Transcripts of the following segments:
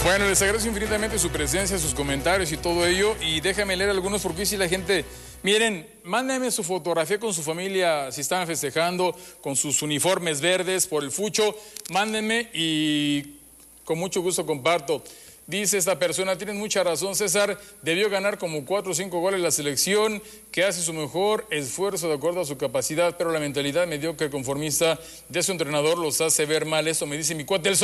Bueno, les agradezco infinitamente su presencia, sus comentarios y todo ello. Y déjame leer algunos porque si la gente... Miren, mándenme su fotografía con su familia, si están festejando, con sus uniformes verdes por el fucho. Mándenme y con mucho gusto comparto. Dice esta persona, tienes mucha razón, César, debió ganar como 4 o 5 goles la selección, que hace su mejor esfuerzo de acuerdo a su capacidad, pero la mentalidad mediocre conformista de su entrenador los hace ver mal. Eso me dice mi cuate el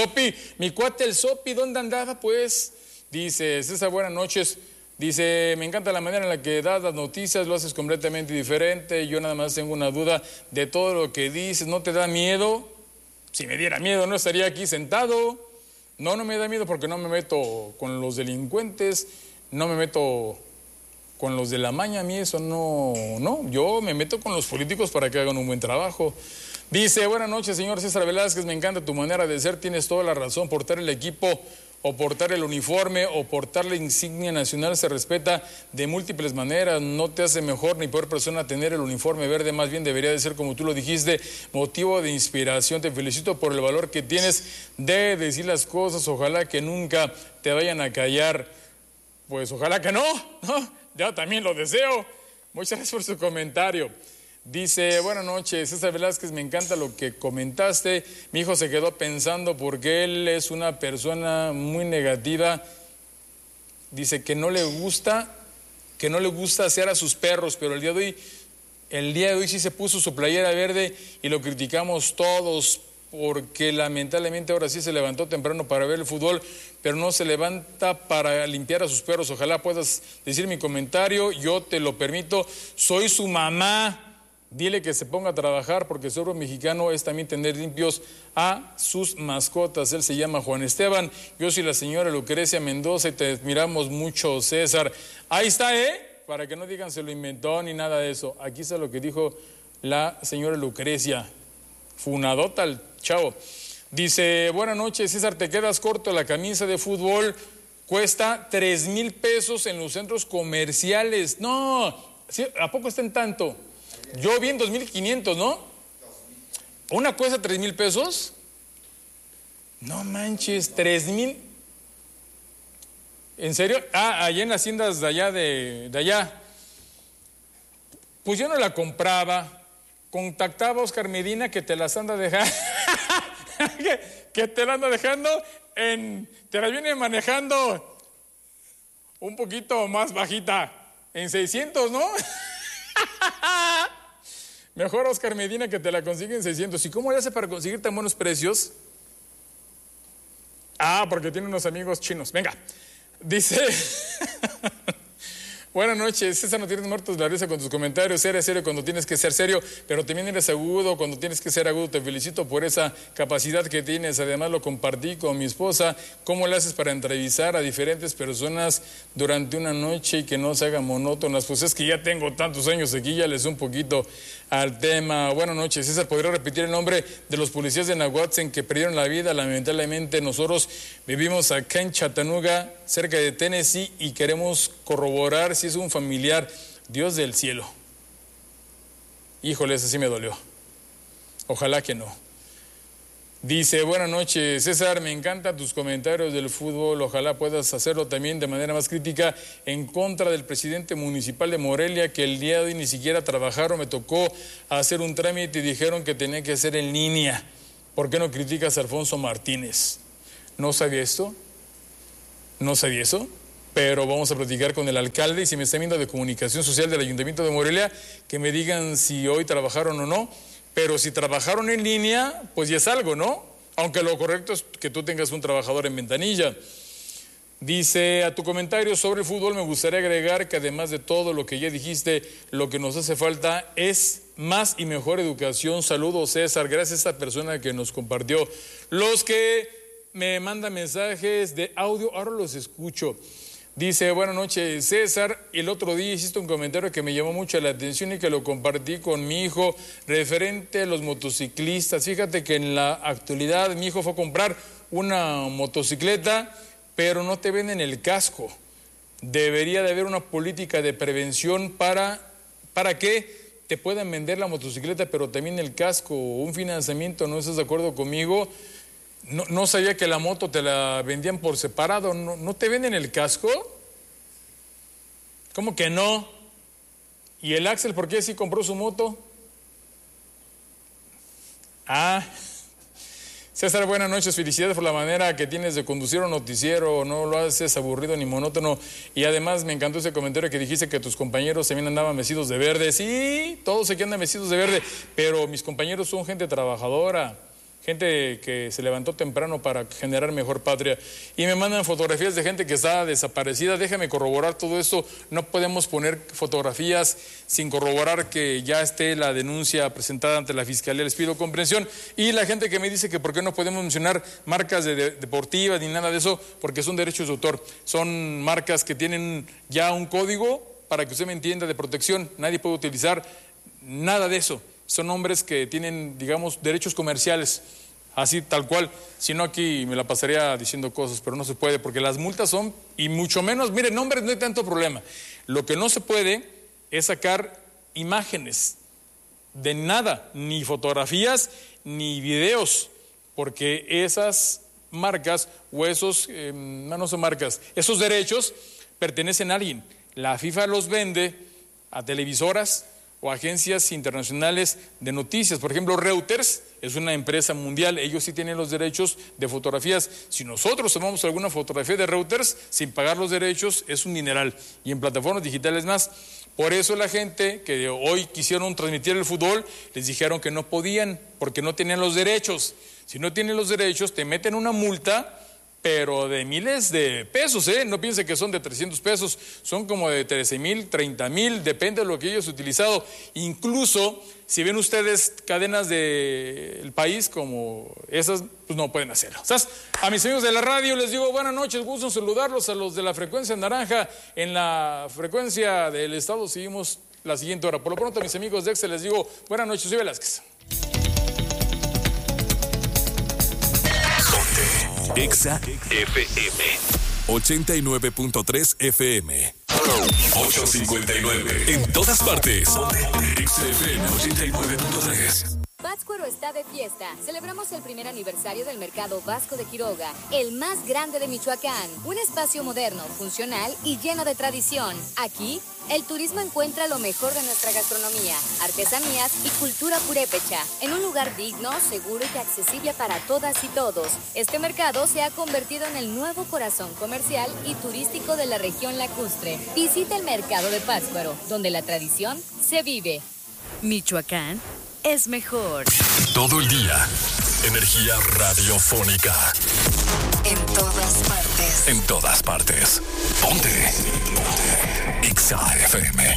Sopi, ¿dónde andaba pues? Dice, César, buenas noches. Dice, me encanta la manera en la que das las noticias, lo haces completamente diferente. Yo nada más tengo una duda de todo lo que dices, ¿no te da miedo? Si me diera miedo no estaría aquí sentado. No me da miedo porque no me meto con los delincuentes, no me meto con los de la maña, a mí eso no, yo me meto con los políticos para que hagan un buen trabajo. Dice, buenas noches, señor César Velázquez, me encanta tu manera de ser, tienes toda la razón, portar el equipo o portar el uniforme o portar la insignia nacional se respeta de múltiples maneras, no te hace mejor ni peor persona tener el uniforme verde, más bien debería de ser, como tú lo dijiste, motivo de inspiración. Te felicito por el valor que tienes de decir las cosas, ojalá que nunca te vayan a callar, pues ojalá que no, yo también lo deseo. Muchas gracias por su comentario. Dice, buenas noches, César Velázquez, me encanta lo que comentaste. Mi hijo se quedó pensando porque él es una persona muy negativa. Dice que no le gusta hacer a sus perros, pero el día de hoy sí se puso su playera verde y lo criticamos todos porque lamentablemente ahora sí se levantó temprano para ver el fútbol, pero no se levanta para limpiar a sus perros. Ojalá puedas decir mi comentario, yo te lo permito, soy su mamá. Dile que se ponga a trabajar porque ser mexicano es también tener limpios a sus mascotas. Él se llama Juan Esteban. Yo soy la señora Lucrecia Mendoza y te admiramos mucho, César. Ahí está, para que no digan se lo inventó ni nada de eso. Aquí está lo que dijo la señora Lucrecia. Funadota el chavo. Dice, buenas noches, César, te quedas corto. La camisa de fútbol cuesta 3,000 pesos en los centros comerciales. No, ¿sí? ¿A poco está en tanto? Yo vi en 2,500, ¿no? ¿Una cuesta 3,000 pesos? No manches, 3,000. ¿En serio? Allá en las tiendas de allá. Pues yo no la compraba. Contactaba a Oscar Medina que te las anda dejando. que te la anda dejando te la viene manejando un poquito más bajita. En 600, ¿no? Mejor Oscar Medina que te la consigue en 600. ¿Y cómo le hace para conseguir tan buenos precios? Porque tiene unos amigos chinos. Venga, dice... Buenas noches, César, no tienes muertos de la risa con tus comentarios, eres serio cuando tienes que ser serio, pero también eres agudo cuando tienes que ser agudo. Te felicito por esa capacidad que tienes, además lo compartí con mi esposa. ¿Cómo le haces para entrevistar a diferentes personas durante una noche y que no se hagan monótonas? Pues es que ya tengo tantos años aquí, ya les un poquito al tema. Buenas noches, César, ¿podría repetir el nombre de los policías de Nahuatzen que perdieron la vida? Lamentablemente nosotros vivimos acá en Chattanooga, cerca de Tennessee, y queremos corroborar si es un familiar. Dios del cielo. Híjoles, así me dolió. Ojalá que no. Dice, buenas noches, César, me encantan tus comentarios del fútbol. Ojalá puedas hacerlo también de manera más crítica en contra del presidente municipal de Morelia, que el día de hoy ni siquiera trabajaron. Me tocó hacer un trámite y dijeron que tenía que hacer en línea. ¿Por qué no criticas a Alfonso Martínez? ¿No sabía esto? ¿No sabía eso? Pero vamos a platicar con el alcalde y si me está viendo de comunicación social del Ayuntamiento de Morelia, que me digan si hoy trabajaron o no. Pero si trabajaron en línea, pues ya es algo, ¿no? Aunque lo correcto es que tú tengas un trabajador en ventanilla. Dice, a tu comentario sobre el fútbol me gustaría agregar que además de todo lo que ya dijiste, lo que nos hace falta es más y mejor educación. Saludos, César. Gracias a esta persona que nos compartió. Los que me mandan mensajes de audio, ahora los escucho. Dice, buenas noches, César. El otro día hiciste un comentario que me llamó mucho la atención y que lo compartí con mi hijo referente a los motociclistas. Fíjate que en la actualidad mi hijo fue a comprar una motocicleta, pero no te venden el casco. Debería de haber una política de prevención para que te puedan vender la motocicleta, pero también el casco, un financiamiento. ¿No estás de acuerdo conmigo? No sabía que la moto te la vendían por separado. ¿No te venden el casco? ¿Cómo que no? ¿Y el Axel por qué sí compró su moto? César, buenas noches, felicidades por la manera que tienes de conducir un noticiero, no lo haces aburrido ni monótono, y además me encantó ese comentario que dijiste que tus compañeros también andaban vestidos de verde. Sí, todos aquí andan vestidos de verde, pero mis compañeros son gente trabajadora, gente que se levantó temprano para generar mejor patria, y me mandan fotografías de gente que está desaparecida. Déjame corroborar todo esto. No podemos poner fotografías sin corroborar que ya esté la denuncia presentada ante la Fiscalía. Les pido comprensión. Y la gente que me dice que por qué no podemos mencionar marcas deportivas ni nada de eso, porque son derechos de autor, son marcas que tienen ya un código, para que usted me entienda, de protección. Nadie puede utilizar nada de eso. Son nombres que tienen, digamos, derechos comerciales, así tal cual. Si no, aquí me la pasaría diciendo cosas, pero no se puede, porque las multas son, y mucho menos, miren, nombres no hay tanto problema. Lo que no se puede es sacar imágenes de nada, ni fotografías, ni videos, porque esas marcas o esos, no son marcas, esos derechos pertenecen a alguien. La FIFA los vende a televisoras o agencias internacionales de noticias. Por ejemplo, Reuters es una empresa mundial, ellos sí tienen los derechos de fotografías. Si nosotros tomamos alguna fotografía de Reuters sin pagar los derechos, es un dineral, y en plataformas digitales más. Por eso la gente que hoy quisieron transmitir el fútbol, les dijeron que no podían, porque no tenían los derechos. Si no tienen los derechos, te meten una multa, pero de miles de pesos, no piense que son de 300 pesos, son como de 13,000, 30,000, depende de lo que ellos han utilizado. Incluso, si ven ustedes cadenas del país como esas, pues no pueden hacerlo. ¿Sabes? A mis amigos de la radio les digo buenas noches, gusto en saludarlos. A los de la frecuencia naranja, en la frecuencia del estado seguimos la siguiente hora. Por lo pronto, a mis amigos de Excel les digo buenas noches, soy Velázquez. Exa FM 89.3 FM 859 en todas partes. Exa FM 89.3. Pátzcuaro está de fiesta. Celebramos el primer aniversario del Mercado Vasco de Quiroga, el más grande de Michoacán. Un espacio moderno, funcional y lleno de tradición. Aquí, el turismo encuentra lo mejor de nuestra gastronomía, artesanías y cultura purépecha, en un lugar digno, seguro y accesible para todas y todos. Este mercado se ha convertido en el nuevo corazón comercial y turístico de la región lacustre. Visita el Mercado de Pátzcuaro, donde la tradición se vive. Michoacán es mejor. Todo el día, energía radiofónica. En todas partes. En todas partes. Ponte. Exa FM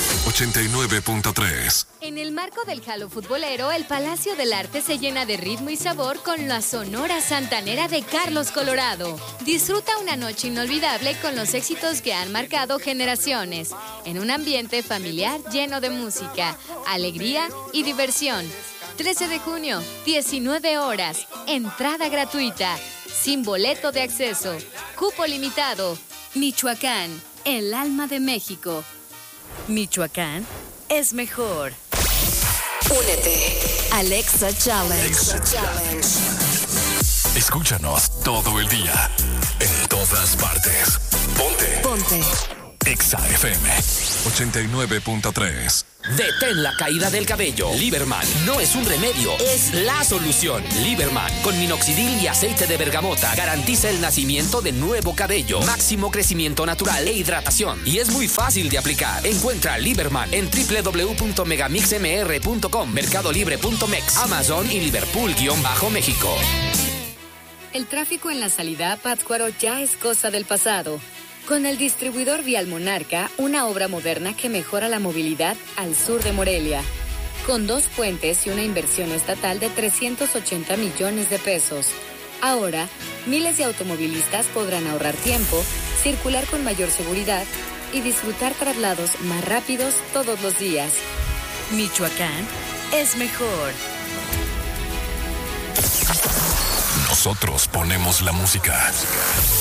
89.3. En el marco del Jalo Futbolero, el Palacio del Arte se llena de ritmo y sabor con la Sonora Santanera de Carlos Colorado. Disfruta una noche inolvidable con los éxitos que han marcado generaciones, en un ambiente familiar lleno de música, alegría y diversión. 13 de junio, 19 horas, entrada gratuita, sin boleto de acceso, cupo limitado. Michoacán, el alma de México. Michoacán es mejor. Únete. Alexa Challenge. Escúchanos todo el día, en todas partes. Ponte. Exa FM 89.3. Detén la caída del cabello. Liberman no es un remedio, es la solución. Liberman con minoxidil y aceite de bergamota garantiza el nacimiento de nuevo cabello, máximo crecimiento natural e hidratación. Y es muy fácil de aplicar. Encuentra Liberman en www.megamixmr.com, mercadolibre.mex, Amazon y Liverpool-México. El tráfico en la salida a Pátzcuaro ya es cosa del pasado. Con el distribuidor vial Monarca, una obra moderna que mejora la movilidad al sur de Morelia. Con 2 puentes y una inversión estatal de 380 millones de pesos. Ahora, miles de automovilistas podrán ahorrar tiempo, circular con mayor seguridad y disfrutar traslados más rápidos todos los días. Michoacán es mejor. Nosotros ponemos la música.